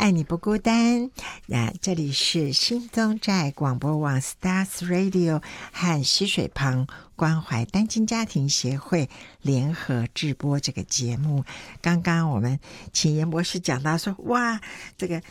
爱你不孤单。那这里是新宗寨广播网 Stars Radio 和溪水旁关怀单亲家庭协会联合制播这个节目。刚刚我们请严博士讲到说，哇，这个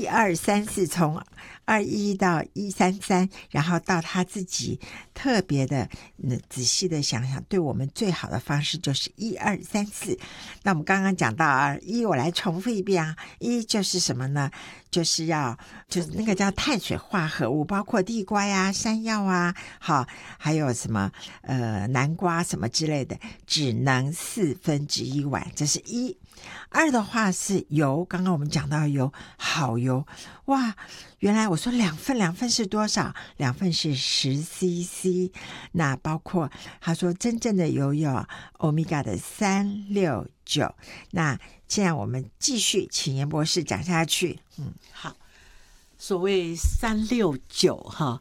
1234从21到133，然后到他自己特别的仔细的想想，对我们最好的方式就是1234。那我们刚刚讲到我来重复一遍啊，就是什么呢？就是那个叫碳水化合物，包括地瓜呀、山药啊，好，还有什么南瓜什么之类的，只能1/4碗，这是1。2的话是油，刚刚我们讲到油，好油，哇，原来我说2份是多少？2份是10cc， 那包括他说真正的油有 Omega 的369。那现在我们继续请严博士讲下去。 好，所谓369哈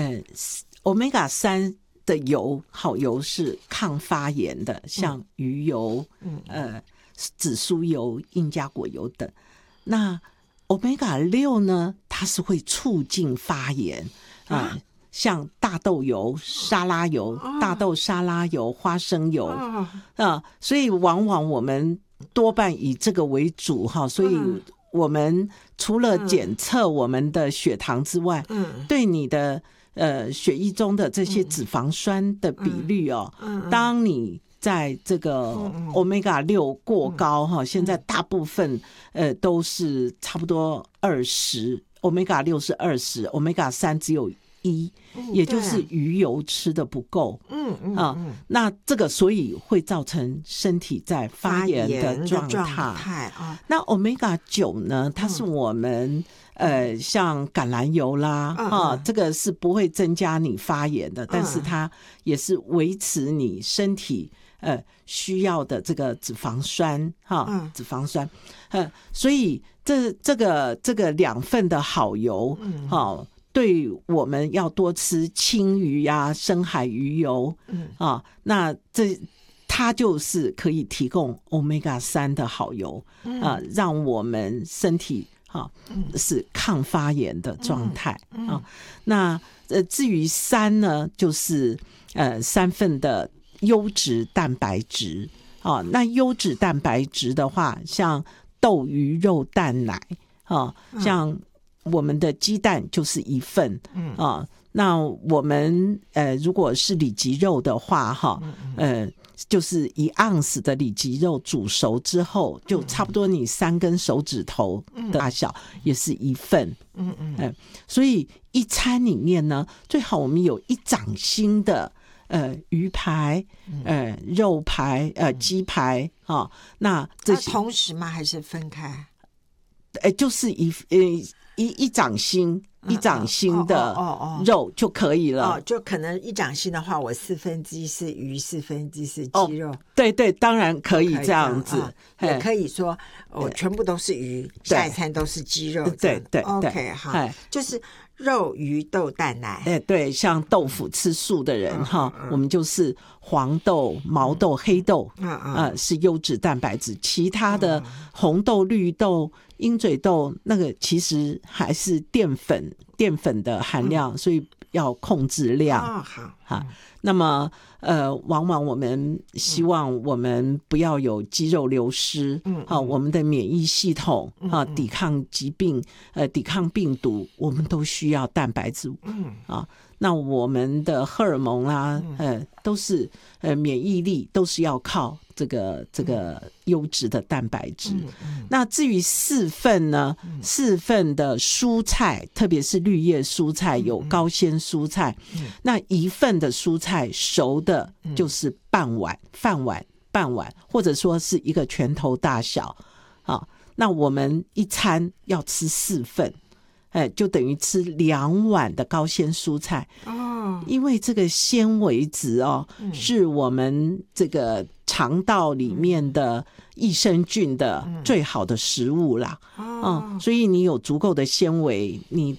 ，Omega 3的油，好油是抗发炎的，像鱼油，紫苏油、印加果油等。那 Omega 6呢，它是会促进发炎像大豆油、沙拉油、大豆沙拉油、花生油所以往往我们多半以这个为主哈，所以我们除了检测我们的血糖之外，对你的血液中的这些脂肪酸的比率当你在这个 Omega 6过高现在大部分都是差不多20， Omega 6是20， Omega 3只有1，也就是鱼油吃的不够。那这个所以会造成身体在发炎的状态。那 Omega 9呢，它是我们像橄榄油啦这个是不会增加你发炎的，但是它也是维持你身体需要的这个脂肪酸脂肪酸所以这个2份的好油对我们要多吃青鱼啊、深海鱼油那它就是可以提供 Omega 3的好油让我们身体是抗发炎的状态那至于3呢，就是3份的优质蛋白质那优质蛋白质的话，像豆、鱼、肉、蛋、奶像我们的鸡蛋就是1份那我们如果是里脊肉的话就是1盎司的里脊肉煮熟之后，就差不多你3根手指头的大小，也是1份所以一餐里面呢，最好我们有1掌心的鱼排肉排鸡排那这同时吗？还是分开？ 就是一掌心1掌心的肉就可以了就可能1掌心的话，我1/4是鱼，1/4是鸡肉对，当然可以这样子也可以说我全部都是鱼，下一餐都是鸡肉对 OK 好，就是肉、鱼、豆、蛋、奶对，像豆腐吃素的人我们就是黄豆、毛豆、黑豆是优质蛋白质，其他的红豆、绿豆、鹰嘴豆那个其实还是淀粉的含量所以要控制量好那么往往我们希望我们不要有肌肉流失我们的免疫系统抵抗疾病抵抗病毒，我们都需要蛋白质那我们的荷尔蒙都是免疫力都是要靠这个优质的蛋白质那至于4份呢，4份的蔬菜，特别是绿叶蔬菜，有高纤蔬菜那1份的蔬菜熟的就是半碗或者说是1个拳头大小那我们一餐要吃4份就等于吃2碗的高纤蔬菜因为这个纤维质是我们这个肠道里面的益生菌的最好的食物啦所以你有足够的纤维，你